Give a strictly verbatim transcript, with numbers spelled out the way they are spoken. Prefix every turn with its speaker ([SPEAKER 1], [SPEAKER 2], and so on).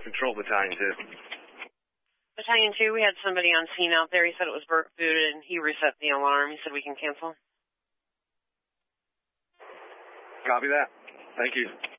[SPEAKER 1] Control Battalion two.
[SPEAKER 2] Battalion two, we had somebody on scene out there. He said it was burnt food, and he reset the alarm. He said we can cancel.
[SPEAKER 1] Copy that. Thank you.